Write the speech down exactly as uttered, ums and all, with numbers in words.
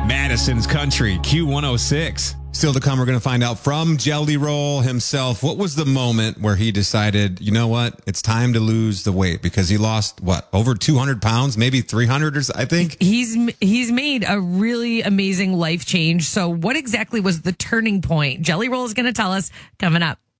Madison's Country, Q one oh six. Still to come, we're going to find out from Jelly Roll himself. What was the moment where he decided, you know what, it's time to lose the weight? Because he lost, what, over two hundred pounds, maybe three hundred or so, I think? He's he's made a really amazing life change. So what exactly was the turning point? Jelly Roll is going to tell us coming up.